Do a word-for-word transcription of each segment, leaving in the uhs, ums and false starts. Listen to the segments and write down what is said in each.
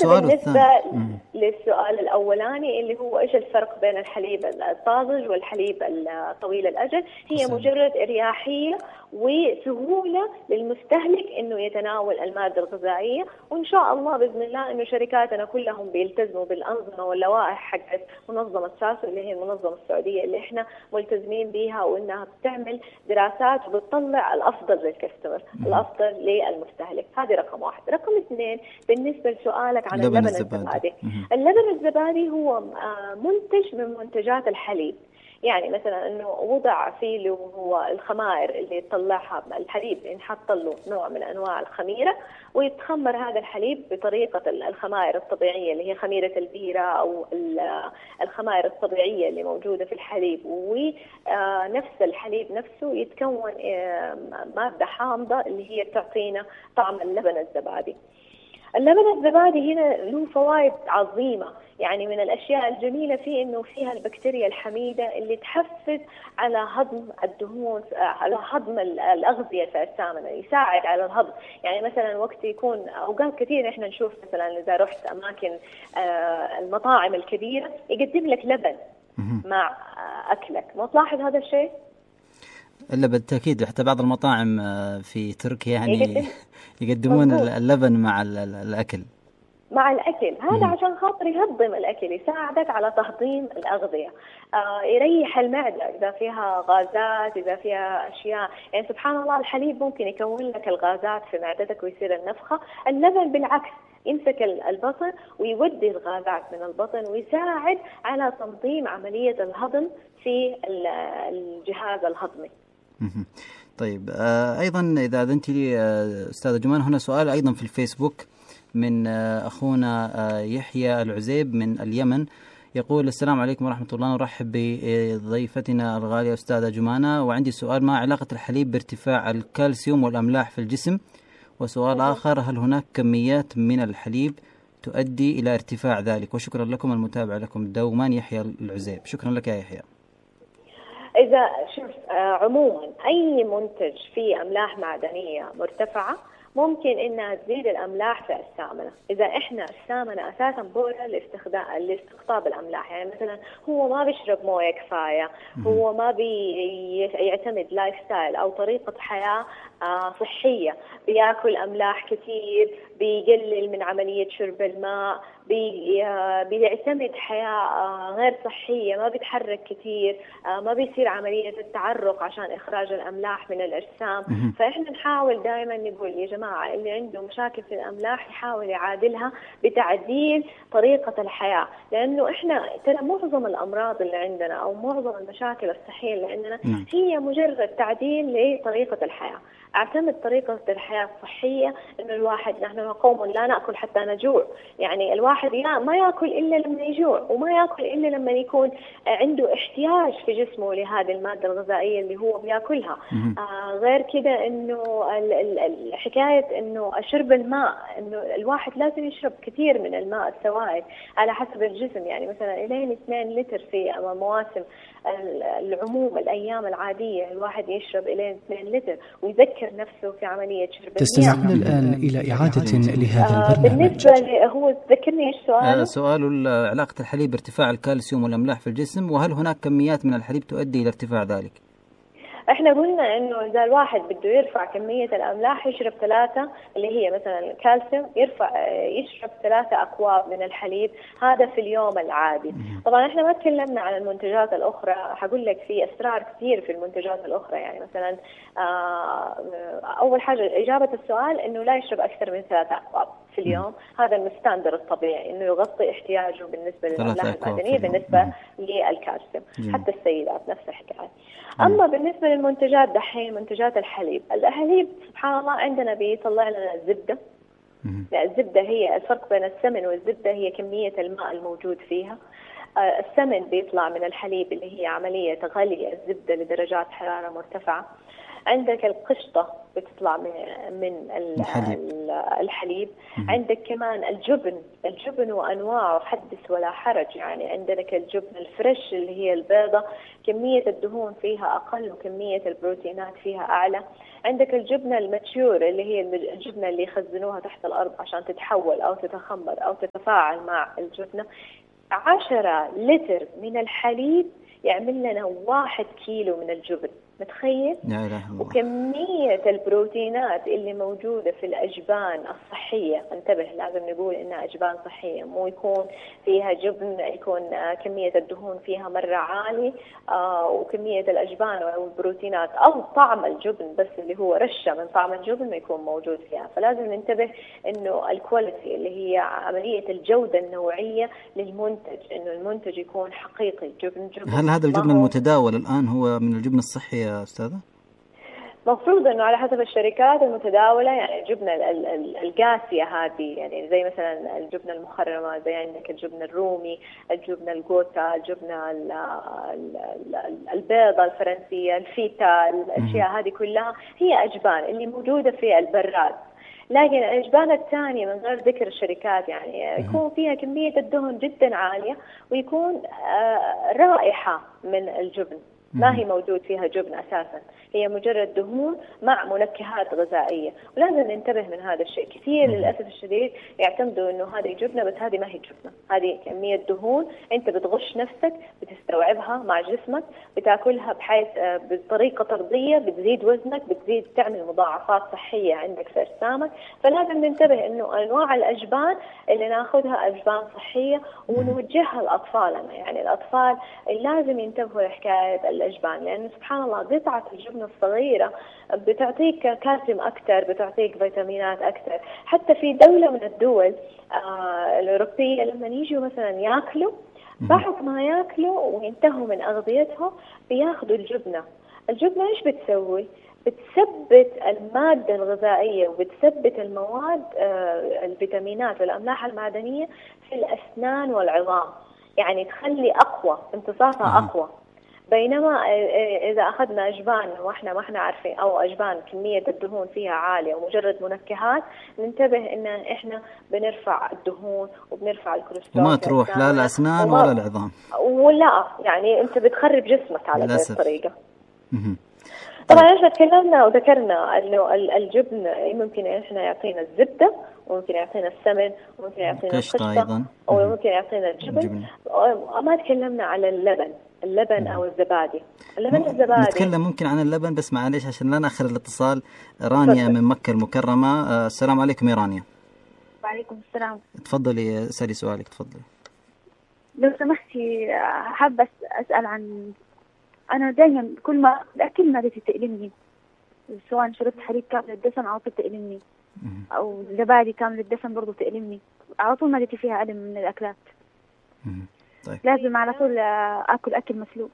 السؤال بالنسبة الثاني للسؤال الأولاني اللي هو إيش الفرق بين الحليب الطازج والحليب الطويل الأجل، هي مجرد إريحية وسهولة للمستهلك إنه يتناول المادة الغذائية. وإن شاء الله بإذن الله إنه شركاتنا كلهم بيلتزموا بالأنظمة واللوائح حقت منظمة ساسو اللي هي المنظمة السعودية اللي إحنا ملتزمين بها، وإنها بتعمل دراسات وبتطلع الأفضل للكستمر، الأفضل للمستهلك. هذه رقم واحد. رقم اثنين، بالنسبة لسؤالك عن اللبن, اللبن الزبادي. اللبن الزبادي هو منتج من منتجات الحليب، يعني مثلا انه وضع فيه اللي هو الخمائر اللي يطلعها الحليب، ينحط له نوع من انواع الخميره ويتخمر هذا الحليب بطريقه الخمائر الطبيعيه اللي هي خميره البيره او الخمائر الطبيعيه اللي موجوده في الحليب، ونفس الحليب نفسه يتكون ماده حامضه اللي هي تعطينا طعم اللبن الزبادي. اللبن الزبادي هنا له فوائد عظيمة، يعني من الأشياء الجميلة فيه إنه فيها البكتيريا الحميدة اللي تحفز على هضم الدهون، على هضم الأغذية في السامنة، يساعد على الهضم. يعني مثلا وقت يكون أوقات كثير إحنا نشوف مثلا إذا رحت أماكن المطاعم الكبيرة يقدم لك لبن مع أكلك، ما تلاحظ هذا الشيء؟ إلا بالتأكيد، حتى بعض المطاعم في تركيا يعني يقدمون اللبن مع الأكل مع الأكل. هذا عشان خاطر يهضم الأكل، يساعدك على تهضيم الأغذية، آه يريح المعدة إذا فيها غازات، إذا فيها أشياء. يعني سبحان الله الحليب ممكن يكون لك الغازات في معدتك ويصير النفخة. اللبن بالعكس يمسك البطن ويودي الغازات من البطن ويساعد على تنظيم عملية الهضم في الجهاز الهضمي. طيب آه أيضا إذا أذنت لي آه أستاذة جمان، هنا سؤال أيضا في الفيسبوك من آه أخونا آه يحيى العزيب من اليمن، يقول: السلام عليكم ورحمة الله، نرحب بضيفتنا الغالية أستاذة جمانة، وعندي سؤال: ما علاقة الحليب بارتفاع الكالسيوم والأملاح في الجسم؟ وسؤال آخر: هل هناك كميات من الحليب تؤدي إلى ارتفاع ذلك؟ وشكرا لكم، المتابع لكم دوما يحيى العزيب. شكرا لك يا يحيى. إذا شوف عموما أي منتج فيه أملاح معدنية مرتفعة ممكن إنها تزيد الأملاح في السامنة. إذا إحنا السامنة أساسا بؤرة لاستخدام لاستقطاب الأملاح، يعني مثلا هو ما بيشرب موية كفاية، هو ما بيعتمد لايف ستايل أو طريقة حياة صحية، بياكل أملاح كثير، بيقلل من عملية شرب الماء، بي بيعتمد حياة غير صحية، ما بيتحرك كثير، ما بيصير عملية التعرق عشان إخراج الأملاح من الأجسام. فإحنا نحاول دائما نقول يا جماعة اللي عنده مشاكل في الأملاح يحاول يعادلها بتعديل طريقة الحياة، لأنه إحنا ترى معظم الأمراض اللي عندنا أو معظم المشاكل الصحية اللي عندنا هي مجرد تعديل لطريقة الحياة. اعتمد طريقة الحياة الصحية، إنه الواحد نحن قوم لا نأكل حتى نجوع، يعني الواحد يا ما يأكل إلا لما يجوع، وما يأكل إلا لما يكون عنده احتياج في جسمه لهذه المادة الغذائية اللي هو بيأكلها. آه غير كده إنه الحكاية إنه شرب الماء، إنه الواحد لازم يشرب كثير من الماء السوائل على حسب الجسم، يعني مثلا إلين اثنين لتر في مواسم العموم الأيام العادية الواحد يشرب إلين اثنين لتر، ويذكر نفسه في عملية شرب. تستمعون الآن إلى إعادة لهذا آه البرنامج. بالنسبة هو ذكرني إيش سؤاله؟ آه سؤال علاقة الحليب بارتفاع الكالسيوم والأملاح في الجسم، وهل هناك كميات من الحليب تؤدي إلى ارتفاع ذلك؟ احنا قلنا انه اذا الواحد بده يرفع كمية الاملاح يشرب ثلاثة، اللي هي مثلا الكالسيوم، يرفع يشرب ثلاثة اكواب من الحليب، هذا في اليوم العادي. طبعا احنا ما تكلمنا عن المنتجات الاخرى، حقول لك في اسرار كثير في المنتجات الاخرى. يعني مثلا اول حاجة اجابة السؤال انه لا يشرب اكثر من ثلاثة اكواب في اليوم، هذا المستندر الطبيعي انه يغطي احتياجه بالنسبة للاملاح المعدنية بالنسبة للكالسيوم. حتى السيدات نفس الحكاية. أما بالنسبة للمنتجات دحين منتجات الحليب، الحليب سبحان الله عندنا بيطلع لنا الزبدة. الزبدة هي الفرق بين السمن والزبدة هي كمية الماء الموجود فيها. السمن بيطلع من الحليب اللي هي عملية غلي الزبدة لدرجات حرارة مرتفعة. عندك القشطة بتطلع من من الحليب, الحليب. عندك كمان الجبن، الجبن وأنواعه حدث ولا حرج. يعني عندك الجبن الفريش اللي هي البيضة، كمية الدهون فيها أقل وكمية البروتينات فيها أعلى. عندك الجبنة الماتيور اللي هي الجبنة اللي يخزنوها تحت الأرض عشان تتحول أو تتخمر أو تتفاعل مع الجبنة. عشرة لتر من الحليب يعمل لنا واحد كيلو من الجبن، متخيل؟ وكمية البروتينات اللي موجودة في الأجبان الصحية، انتبه لازم نقول إنها أجبان صحية، مو يكون فيها جبن يكون كمية الدهون فيها مرة عالي آه وكمية الأجبان أو البروتينات أو طعم الجبن بس اللي هو رشة من طعم الجبن ما يكون موجود فيها. فلازم ننتبه إنه الكواليتي اللي هي عملية الجودة النوعية للمنتج، إنه المنتج يكون حقيقي جبن جبن. هل هذا الجبن المتداول الآن هو من الجبن الصحي يا أستاذة؟ مفروض انه على حسب الشركات المتداولة، يعني الجبنة القاسية هذه يعني زي مثلا الجبنة المخرمة، زي عندك الجبنة الرومي، الجبنة الجوتا، الجبنة البيضة الفرنسية، الفيتا، الاشياء هذه كلها هي اجبان اللي موجودة في البراد. لكن الأجبان الثانية من غير ذكر الشركات يعني يكون فيها كمية الدهن جدا عالية ويكون رائحة من الجبن، ما هي موجود فيها جبن أساسا، هي مجرد دهون مع منكهات غذائية. ولازم ننتبه من هذا الشيء. كثير للأسف الشديد يعتمدوا إنه هذه جبنة بس هذه ما هي جبنة، هذه كمية دهون أنت بتغش نفسك بتستوعبها مع جسمك، بتاكلها بحيث بطريقة طردية بتزيد وزنك، بتزيد تعمل مضاعفات صحية عندك في أجسامك. فلازم ننتبه إنه أنواع الأجبان اللي ناخذها أجبان صحية ونوجهها لأطفالنا. يعني الأطفال لازم ينتبهوا لحكاية الأجبان، لأن سبحان الله قطعة الجبن الصغيرة بتعطيك كالسيوم أكثر، بتعطيك فيتامينات أكثر. حتى في دولة من الدول آه الأوروبية لما يجوا مثلا يأكلوا، بعد ما يأكلوا وينتهوا من أغذيتهم بياخذوا الجبنة. الجبنة إيش بتسوي؟ بتثبت المادة الغذائية وبتثبت المواد آه الفيتامينات والأملاح المعدنية في الأسنان والعظام، يعني تخلي أقوى، امتصاصها أقوى. بينما إذا أخذنا أجبان وإحنا ما إحنا عارفين، أو أجبان كمية الدهون فيها عالية ومجرد منكهات، ننتبه إن إحنا بنرفع الدهون وبنرفع الكوليسترول وما تروح لا الأسنان ولا العظام، ولا يعني أنت بتخرب جسمك على هذه الطريقة. طبعا إحنا تكلمنا وذكرنا إنه الجبن ممكن إحنا يعطينا الزبدة، وممكن يعطينا السمن، وممكن يعطينا القشطة، وممكن يعطينا الجبن. ما تكلمنا على اللبن، اللبن أو الزبادي. اللبن الزبادي نتكلم ممكن عن اللبن، بس معليش عشان لا نأخر الاتصال. رانيا من مكة المكرمة. آه السلام عليكم يا رانيا. وعليكم السلام. تفضلي اسألي سؤالك. تفضلي. لو سمحتي حابة أسأل عن، أنا دائما كل ما الأكل معدتي تألمني، سواء شربت حليب كامل الدسم على طول تألمني، أو زبادي كامل الدسم برضو تألمني، على طول معدتي فيها ألم من الأكلات. طيب. لازم على طول أكل أكل مسلوق،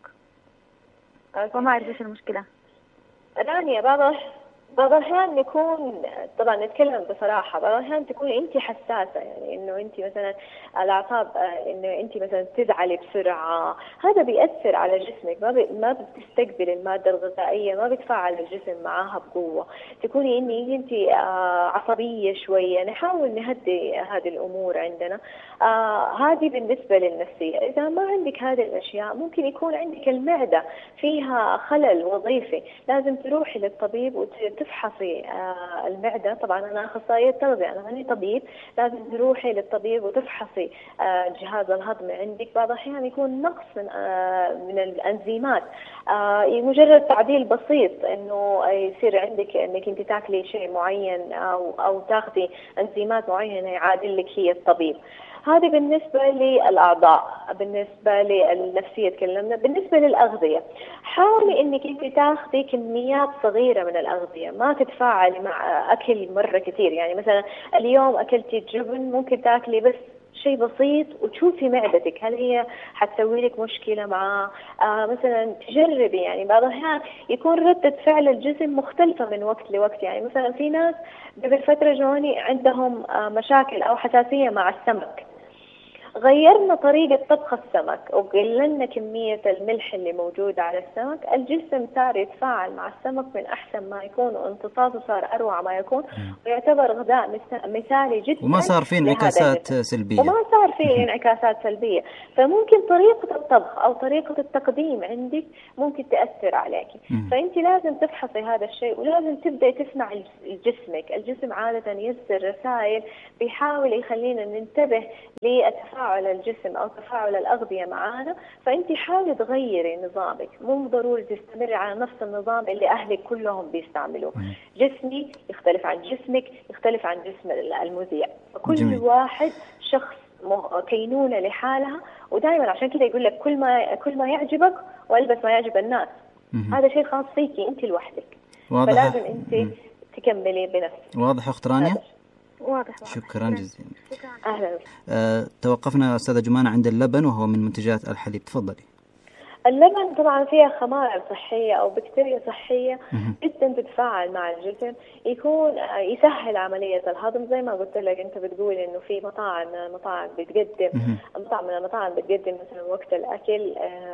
فما أعرف إيش المشكلة. رانيا بعض بعض الأحيان يكون، طبعا نتكلم بصراحة، بعض الأحيان تكون أنت حساسة، يعني إنه أنت مثلا الأعصاب، إنه أنت مثلا تزعلي بسرعة، هذا بيأثر على جسمك، ما ما بتستقبل المادة الغذائية، ما بتفعل الجسم معاها بقوة. تكوني إني أنت عصبية شوية، نحاول نهدي هذه الأمور عندنا. آه هذه بالنسبة للنفسية. إذا ما عندك هذه الأشياء ممكن يكون عندك المعدة فيها خلل وظيفي، لازم تروحي للطبيب وتفحصي آه المعدة. طبعا أنا أخصائية تغذية، أنا ماني طبيب، لازم تروحي للطبيب وتفحصي آه الجهاز الهضمي عندك. بعض الأحيان يكون نقص من آه من الأنزيمات، آه مجرد تعديل بسيط إنه يصير عندك إنك أنت تاكلي شيء معين أو أو تاخذي أنزيمات معينة يعادل لك هي الطبيب. هذه بالنسبة للأعضاء. بالنسبة للنفسية تكلمنا. بالنسبة للأغذية، حاولي إنك أنت تاخذي كميات صغيرة من الأغذية، ما تتفاعلي مع أكل مرة كثير. يعني مثلا اليوم أكلتي الجبن، ممكن تاكلي بس شيء بسيط وتشوفي معدتك هل هي حتسوي لك مشكلة معاه. آه مثلا تجربي، يعني بعض الأحيان يكون ردة فعل الجسم مختلفة من وقت لوقت. يعني مثلا في ناس قبل فترة جوني عندهم آه مشاكل أو حساسية مع السمك، غيرنا طريقة طبخ السمك وقللنا كمية الملح اللي موجودة على السمك، الجسم صار يتفاعل مع السمك من أحسن ما يكون، وامتصاصه صار أروع ما يكون، ويعتبر غذاء مثالي جدا، وما صار فيه انعكاسات سلبية وما صار فيه انعكاسات سلبية. فممكن طريقة الطبخ أو طريقة التقديم عندك ممكن تأثر عليك، فأنت لازم تفحصي هذا الشيء، ولازم تبدأ تسمع جسمك. الجسم عادة يرسل رسائل بيحاول يخلينا ننتبه لتفاعل الجسم أو تفاعل الأغذية معانا. فأنت حاولي تغيري نظامك، مو ضروري تستمري على نفس النظام اللي أهلك كلهم بيستعملوه. جسمي يختلف عن جسمك، يختلف عن جسم المذيع، كل جميل. واحد شخص كينونة لحالها، ودائما عشان كده يقول لك كل ما كل ما يعجبك والبس ما يعجب الناس. مم. هذا شيء خاص فيكي أنت لوحدك، فلازم أنت مم. تكملي بنفسك. واضح أخت رانيا؟ واضح. شكرا جزيلا. أهلا. أه توقفنا أستاذة جمانة عند اللبن وهو من منتجات الحليب، تفضلي. اللبن طبعا فيها خمائر صحية أو بكتيريا صحية جدا تتفاعل مع الجسم، يكون يسهل عملية الهضم. زي ما قلت لك أنت بتقول إنه في مطاعم من المطاعم بتقدم مطاعم من المطاعم بتقدم مثلا وقت الأكل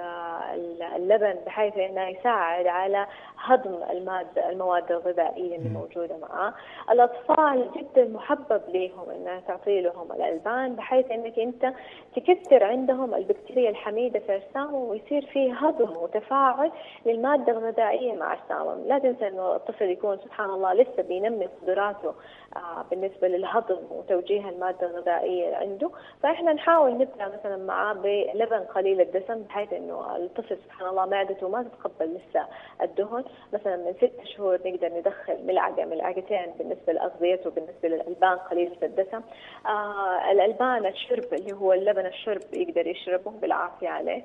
اللبن بحيث إنه يساعد على هضم المادة المواد الغذائية اللي موجودة معاه. الأطفال جدا محبب لهم إنها تعطي لهم الألبان بحيث إنك أنت تكثر عندهم البكتيريا الحميدة في أجسامهم، ويصير فيه هضم وتفاعل للمادة الغذائية مع أجسامهم. لا تنسى إنه الطفل يكون سبحان الله لسه بينمي قدراته آه بالنسبة للهضم وتوجيه المادة الغذائية عنده. فإحنا نحاول نبدأ مثلا معاه بلبن قليل الدسم بحيث إنه الطفل سبحان الله معدته ما تتقبل لسه الدهن. مثلا من ست شهور نقدر ندخل ملعقة ملعقتين بالنسبة لأغذيته بالنسبة للألبان قليلة الدسم. آه الألبان الشرب اللي هو اللبن الشرب يقدر يشربه بالعافية عليه،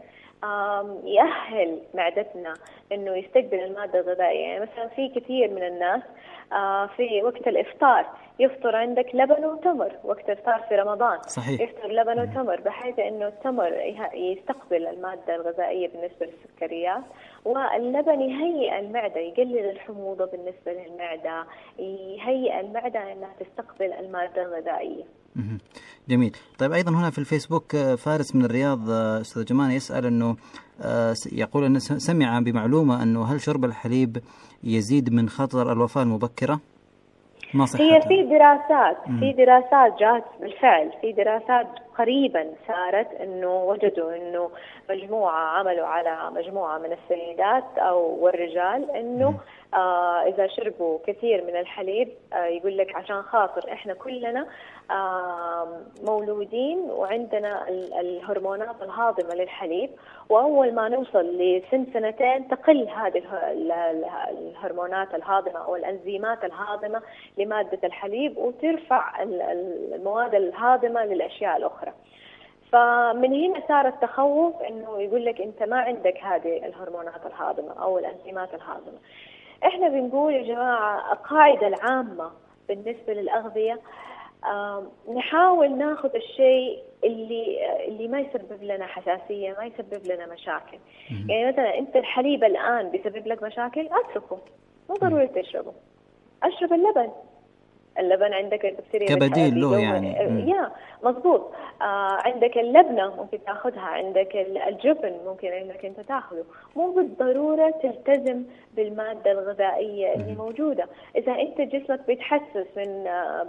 يأهل معدتنا إنه يستقبل المادة الغذائية. يعني مثلا في كثير من الناس في وقت الإفطار يفطر عندك لبن وتمر، وقت الإفطار في رمضان صحيح. يفطر لبن وتمر بحيث إنه التمر يستقبل المادة الغذائية بالنسبة للسكريات، واللبن يهيئ المعدة، يقلل الحموضة بالنسبة للمعدة، يهيئ المعدة إنها تستقبل المادة الغذائية. جميل. طيب أيضا هنا في الفيسبوك فارس من الرياض أستاذ جمانة يسأل أنه يقول أنه سمع بمعلومة أنه هل شرب الحليب يزيد من خطر الوفاة المبكرة؟ ما صحتها؟ هي في دراسات في دراسات جات بالفعل، في دراسات قريبا صارت انه وجدوا انه مجموعة عملوا على مجموعة من السيدات او والرجال انه آه اذا شربوا كثير من الحليب آه يقول لك عشان خاطر احنا كلنا آه مولودين وعندنا الهرمونات الهاضمة للحليب، واول ما نوصل لسن سنتين تقل هذه الهرمونات الهاضمة او الانزيمات الهاضمة لمادة الحليب وترفع المواد الهاضمة للاشياء الاخرى. فمن هنا صار التخوف انه يقول لك انت ما عندك هذه الهرمونات الهاضمة او الانزيمات الهاضمة. احنا بنقول يا جماعة القاعدة العامة بالنسبة للأغذية نحاول ناخذ الشيء اللي اللي ما يسبب لنا حساسية، ما يسبب لنا مشاكل. يعني مثلا انت الحليب الآن بيسبب لك مشاكل، اتركه، مو ضروري تشربه، اشرب اللبن. اللبن عندك البكتيريا كبديل له يعني. يا مضبوط. آه عندك اللبنة ممكن تاخذها، عندك الجبن ممكن انك انت تاخذه، مو بالضرورة تلتزم بالمادة الغذائية اللي موجودة. اذا انت جسمك بيتحسس من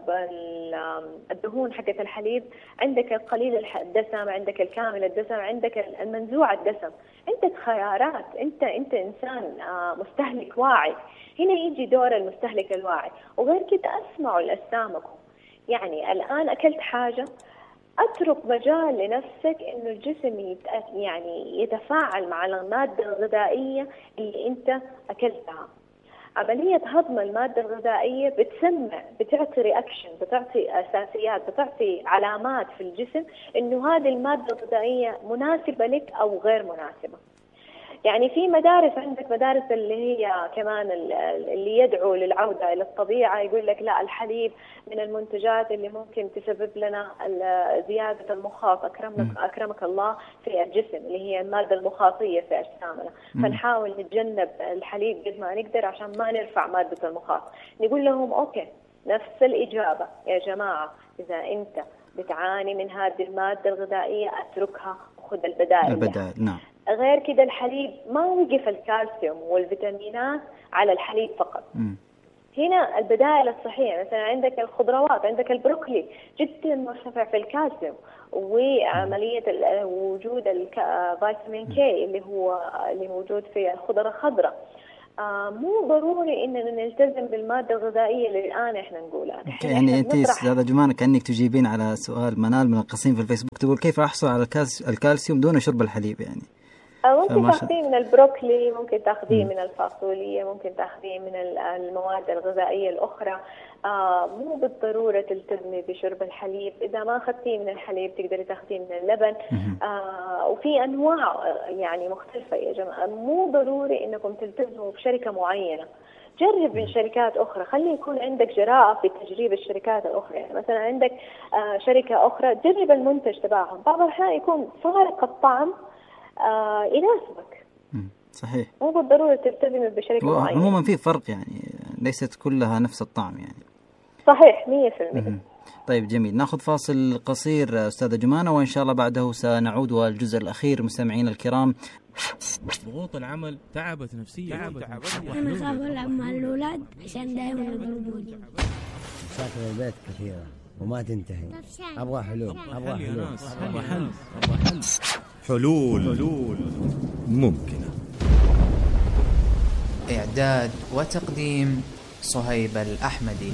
الدهون حقة الحليب، عندك القليل الدسم، عندك الكامل الدسم، عندك المنزوع الدسم، عندك خيارات. انت انت انسان آه مستهلك واعي. هنا يجي دور المستهلك الواعي. وغير كده اسمعوا لأجسامكم. يعني الآن أكلت حاجة، أترك مجال لنفسك إنه الجسم يعني يتفاعل مع المادة الغذائية اللي أنت أكلتها. عملية هضم المادة الغذائية بتسمع، بتعطي رياكشن، بتعطي أساسيات، بتعطي علامات في الجسم إنه هذه المادة الغذائية مناسبة لك أو غير مناسبة. يعني في مدارس، عندك مدارس اللي هي كمان اللي يدعو للعودة إلى الطبيعة، يقول لك لا الحليب من المنتجات اللي ممكن تسبب لنا زيادة المخاط، أكرمك, أكرمك الله في الجسم، اللي هي المادة المخاطية في أجسامنا. فنحاول نتجنب الحليب قد ما نقدر عشان ما نرفع مادة المخاط. نقول لهم أوكي، نفس الإجابة يا جماعة، إذا أنت بتعاني من هذه المادة الغذائية أتركها وخذ البدائل. البدائل نعم. غير كده الحليب ما وقف الكالسيوم والفيتامينات على الحليب فقط. م. هنا البدائل الصحية مثلا عندك الخضروات، عندك البروكلي جدا مرتفع في الكالسيوم، وعملية وجود الفيتامين كي اللي هو اللي موجود في الخضرة الخضراء. آه مو ضروري اننا نلتزم بالماده الغذائيه اللي الان احنا نقولها. يعني انت استاذه جمانه كانك تجيبين على سؤال منال من القصيم في الفيسبوك، تقول كيف احصل على الكالسيوم دون شرب الحليب؟ يعني ممكن تاخذيه من البروكلي، ممكن تاخذيه من الفاصوليا، ممكن تاخذيه من المواد الغذائيه الاخرى. آه مو بالضروره تلتزمي بشرب الحليب. اذا ما اخذتيه من الحليب تقدري تاخذيه من اللبن. آه وفي انواع يعني مختلفه يا جماعه، مو ضروري انكم تلتزموا بشركه معينه. جرب من شركات أخرى، خلي يكون عندك جراءة في تجريب الشركات الأخرى. يعني مثلا عندك آه شركة أخرى، جرب المنتج تبعهم، بعض الأحيان يكون فارق الطعم آه يناسبك. صحيح، مو بالضرورة تلتزم بشركة معينة. عموما في فرق، يعني ليست كلها نفس الطعم يعني. صحيح مية في المية. طيب جميل، ناخذ فاصل قصير أستاذة جمانة، وإن شاء الله بعده سنعود والجزء الأخير. مستمعين الكرام، ضغوط العمل تعبت نفسيا. أنا خاف ألعب مع الأولاد عشان دائما يضربوني. مشاكل البيت كثيرة وما تنتهي. أبغى حلول، أبغى حلول، أبغى حل، أبغى حل. حلول حلول ممكنة. إعداد وتقديم صهيب الأحمدي.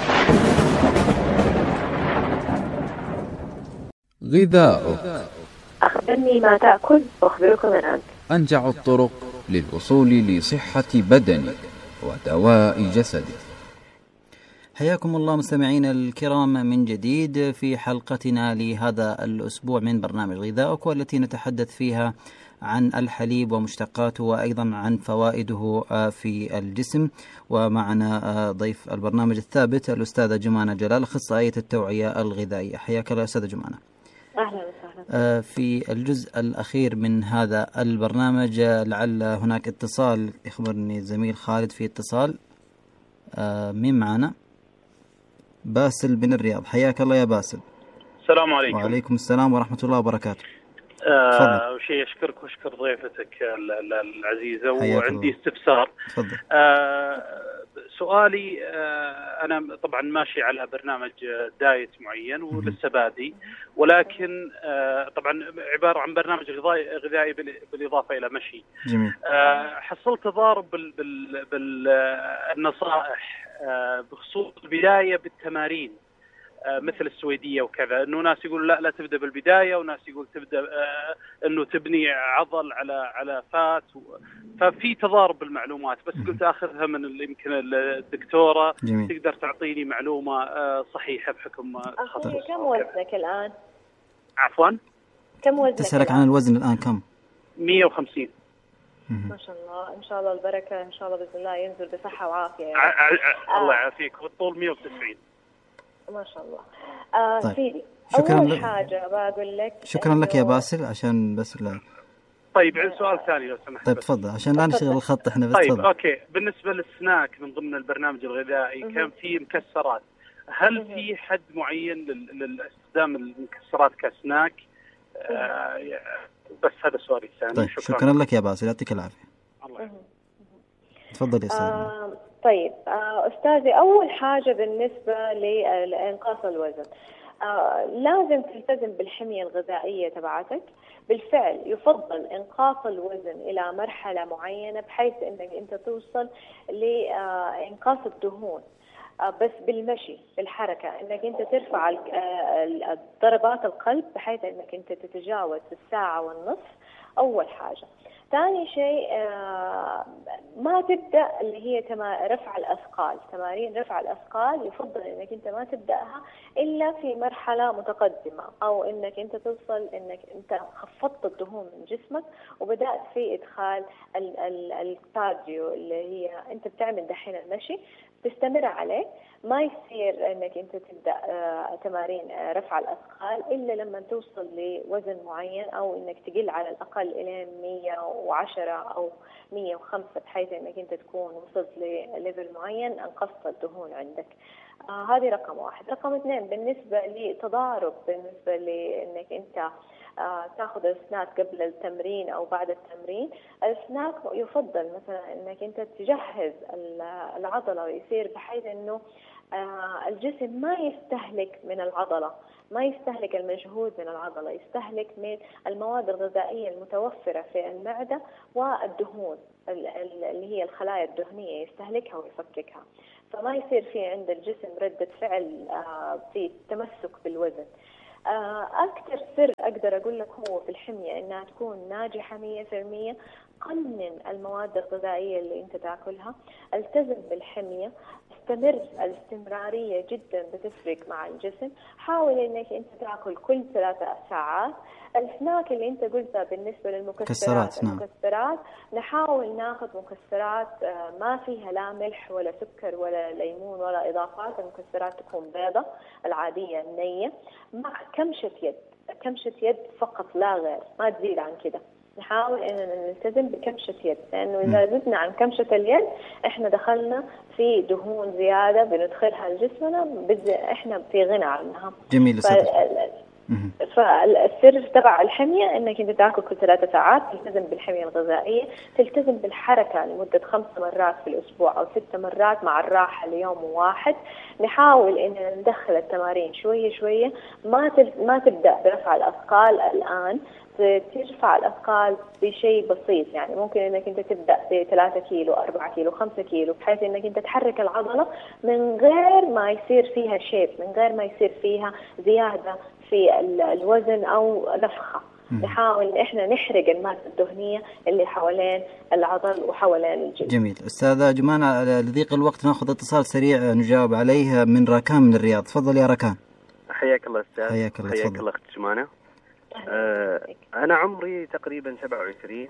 غذاؤك. أخبرني ما تأكل وأخبرك من أنت. أنجع الطرق للوصول لصحة بدنك ودواء جسدك. حياكم الله مستمعين الكرام من جديد في حلقتنا لهذا الأسبوع من برنامج غذاؤك، والتي نتحدث فيها عن الحليب ومشتقاته وأيضا عن فوائده في الجسم. ومعنا ضيف البرنامج الثابت الأستاذة جمانة جلال، أخصائية التوعية الغذائية. حياك الله أستاذة جمانة. أهلا وسهلا. في الجزء الأخير من هذا البرنامج لعل هناك اتصال، يخبرني الزميل خالد في اتصال. مين معنا؟ باسل بن الرياض. حياك الله يا باسل. السلام عليكم. وعليكم السلام ورحمة الله وبركاته. أول شيء أشكرك وأشكر ضيفتك العزيزة، وعندي استفسار. تفضل. آه سؤالي، آه أنا طبعا ماشي على برنامج دايت معين ولسه بادي، ولكن آه طبعا عبارة عن برنامج غذائي غذائي بالإضافة إلى مشي. جميل. آه حصلت تضارب بالنصائح آه بخصوص البداية بالتمارين مثل السويدية وكذا، انه ناس يقول لا لا تبدا بالبدايه، وناس يقول تبدا آه انه تبني عضل على على فات، ففي تضارب بالمعلومات. بس قلت اخذها من يمكن الدكتوره. جميل. تقدر تعطيني معلومه آه صحيحه بحكم أخوي كم وزنك الان؟ عفوا كم وزنك؟ تسألك عن الوزن الان كم؟ مية وخمسين. ما شاء الله، ان شاء الله البركه، ان شاء الله باذن الله ينزل بصحه وعافيه يعني. آه الله يعافيك. والطول مية وتسعين. ما شاء الله. آه طيب. سيدي، شكرا أول لك. حاجة بقول لك شكرا لك يا باسل، عشان بس لا. طيب عندي سؤال ثاني لو سمحت. طيب تفضل، عشان لا نشغل الخط احنا بس. طيب تفضل. اوكي، بالنسبة للسناك من ضمن البرنامج الغذائي م- كان في مكسرات، هل م- في حد معين للاستخدام المكسرات كسناك؟ آه بس هذا سؤالي الثاني. طيب شكرا, شكرا لك يا باسل، يعطيك العافية. الله. تفضل يا استاذ. آه طيب آه أستاذي، أول حاجة بالنسبة لإنقاص الوزن، آه لازم تلتزم بالحمية الغذائية تبعتك. بالفعل يفضل إنقاص الوزن إلى مرحلة معينة بحيث أنك أنت توصل لإنقاص الدهون، آه بس بالمشي بالحركة، أنك أنت ترفع ضربات القلب بحيث أنك أنت تتجاوز الساعة والنصف. أول حاجة. ثاني شيء، آه ما تبدأ اللي هي تما رفع الأثقال، تمارين رفع الأثقال يفضل إنك أنت ما تبدأها إلا في مرحلة متقدمة، أو إنك أنت توصل إنك أنت خفضت الدهون من جسمك وبدأت في إدخال الكارديو اللي هي أنت بتعمل دحين المشي، تستمر عليه. ما يصير انك انت تبدا آه تمارين آه رفع الاثقال الا لما توصل لوزن معين، او انك تقل على الاقل الى مية وعشرة او مية وخمسة، بحيث انك انت تكون وصلت لليفل معين انقصت الدهون عندك. آه هذه رقم واحد. رقم اثنين بالنسبة لتضارب، بالنسبة لأنك أنت آه تاخذ السناك قبل التمرين أو بعد التمرين. السناك يفضل مثلا أنك أنت تجهز العضلة ويصير بحيث أنه آه الجسم ما يستهلك من العضلة، ما يستهلك المجهود من العضلة، يستهلك من المواد الغذائية المتوفرة في المعدة والدهون اللي هي الخلايا الدهنية يستهلكها ويفككها، فما يصير في عند الجسم ردة فعل في تمسك بالوزن. أكثر سر أقدر أقول لك هو في الحمية إنها تكون ناجحة مية في المية. قنن المواد الغذائية اللي أنت تأكلها، التزم بالحمية، استمر. الاستمرارية جدا بتفرق مع الجسم. حاول إنك أنت تأكل كل ثلاثة ساعات. السناك اللي أنت قلتها بالنسبة للمكسرات، المكسرات نحاول ناخذ مكسرات ما فيها لا ملح ولا سكر ولا ليمون ولا إضافات. المكسرات تكون بيضة العادية النية مع كمشة يد، كمشة يد فقط لا غير، ما تزيد عن كده. نحاول إننا نلتزم بكمشة يد، لأنه إذا زدنا عن كمشة اليد إحنا دخلنا في دهون زيادة بندخلها لجسمنا، إحنا في غنى عنها. جميل. فالسر تبع الحمية إنك أنت تأكل كل ثلاثة ساعات، تلتزم بالحمية الغذائية، تلتزم بالحركة لمدة خمس مرات في الأسبوع أو ست مرات مع الراحة ليوم واحد. نحاول إننا ندخل التمارين شوية شوية، ما ما تبدأ برفع الأثقال الآن، ترفع الأثقال بشيء بسيط. يعني ممكن إنك أنت تبدأ بثلاثة كيلو، أربعة كيلو، خمسة كيلو، بحيث إنك أنت تحرك العضلة من غير ما يصير فيها شيب، من غير ما يصير فيها زيادة في الوزن أو نفخة. نحاول إحنا نحرق المادة الدهنية اللي حوالين العضل وحوالين الجلد. جميل. أستاذة جمانة، لضيق الوقت نأخذ اتصال سريع نجاوب عليه من راكان من الرياض. تفضل يا راكان. حياك الله أستاذ. حياك الله. حياك الله أخت جمانة. آه أنا عمري تقريبا سبعة وعشرين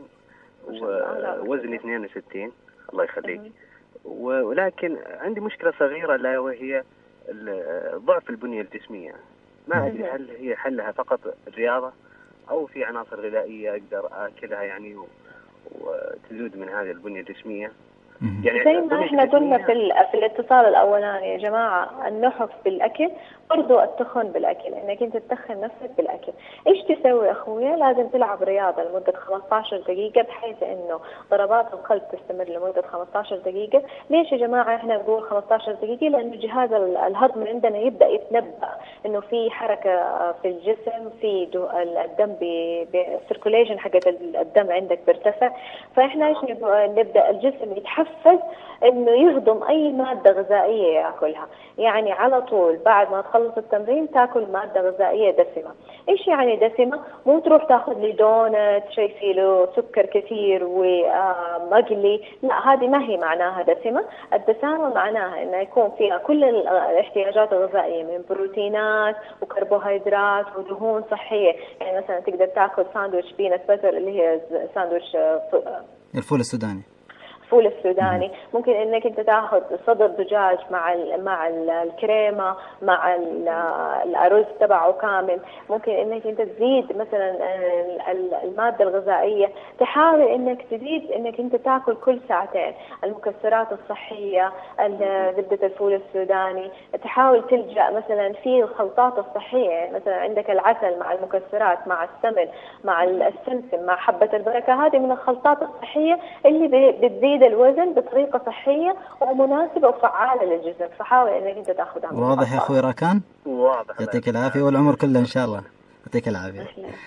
ووزني اثنين وستين. الله يخليك. ولكن عندي مشكلة صغيرة لا وهي ضعف البنية الجسمية. ما أدري هل هي حلها فقط الرياضة أو في عناصر غذائية أقدر أكلها يعني وتزود من هذه البنية الجسمية. يعني زي ما احنا قلنا في في الاتصال الاولاني يا جماعه، النحف بالاكل برضو التخن بالاكل، انك انت تتخن نفسك بالاكل. ايش تسوي اخويا؟ لازم تلعب رياضه لمده خمسة عشر دقيقه بحيث انه ضربات القلب تستمر لمده خمسة عشر دقيقه. ليش يا جماعه احنا نقول خمسة عشر دقيقه؟ لانه جهاز الهضم عندنا يبدا يتنبأ انه في حركه في الجسم، في الدم بالسيركوليشن حقت الدم عندك بيرتفع. فاحنا ايش نبدا الجسم يتحفز انه يهضم اي ماده غذائيه ياكلها. يعني على طول بعد ما تخلص التمرين تاكل ماده غذائيه دسمه. ايش يعني دسمه؟ مو تروح تاخذ لي دونت شيء فيه له سكر كثير ومقلي، لا، هذه ما هي معناها دسمه. الدسامه معناها انه يكون فيها كل الاحتياجات الغذائيه من بروتينات وكربوهيدرات ودهون صحيه. يعني مثلا تقدر تاكل ساندويتش بينات باتر اللي هي ساندويتش الفول السوداني، الفول السوداني. ممكن انك انت تاخذ صدر دجاج مع ال مع ال الكريمه مع ال الارز تبعه كامل. ممكن انك انت تزيد مثلا الماده الغذائيه، تحاول انك تزيد انك انت تاكل كل ساعتين المكسرات الصحيه، زبده الفول السوداني. تحاول تلجا مثلا في الخلطات الصحيه، يعني مثلا عندك العسل مع المكسرات مع السمن مع السمسم مع حبه البركه. هذه من الخلطات الصحيه اللي بتزيد الوزن بطريقة صحية ومناسبة وفعالة للجسم. فحاول انك انت تاخذها. واضح يا اخوي راكان؟ واضح. يعطيك العافية والعمر كله ان شاء الله. يعطيك العافية.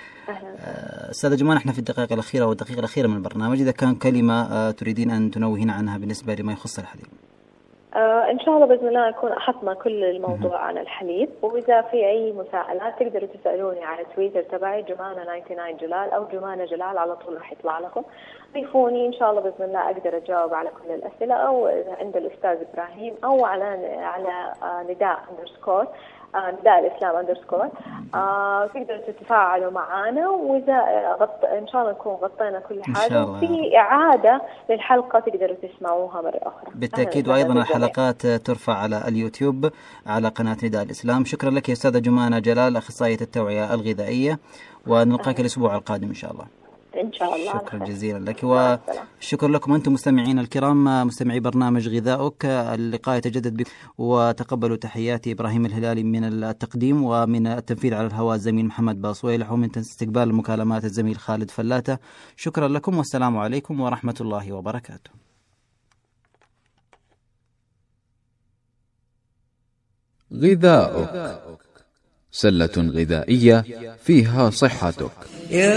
استاذة جمان، احنا في الدقائق الأخيرة والدقيقة الأخيرة من البرنامج، إذا كان كلمة تريدين أن تنوهين عنها بالنسبة لما يخص الحليب. آه إن شاء الله بإذن الله نكون أحطنا كل الموضوع عن الحليب. وإذا في أي مساءلات تقدروا تسألوني على تويتر تبعي جمانة تسعة وتسعين جلال أو جمانة جلال، على طول راح يطلع لكم. ضيفوني إن شاء الله بإذن الله أقدر أجاوب على كل الأسئلة، أو عند الأستاذ إبراهيم أو على على نداء أندرسكور نداء الإسلام أندرسكور. آه تقدروا تتفاعلوا معنا، وإذا غط... إن شاء الله نكون غطينا كل حاجة. وفي إعادة للحلقة تقدروا تسمعوها مرة أخرى بالتأكيد. وأيضا الحلقات ترفع على اليوتيوب على قناة نداء الإسلام. شكرا لك يا أستاذة جمانة جلال، أخصائية التوعية الغذائية، ونلقاك الأسبوع القادم إن شاء الله. إن شاء الله. شكرا جزيلا لك، والشكر لكم أنتم مستمعين الكرام، مستمعي برنامج غذاؤك. اللقاء يتجدد بكم، وتقبلوا تحياتي إبراهيم الهلالي من التقديم، ومن التنفيذ على الهواء الزميل محمد باصويلح، ومن استقبال المكالمات الزميل خالد فلاتة. شكرا لكم والسلام عليكم ورحمة الله وبركاته. غذاؤك، سلة غذائية فيها صحتك.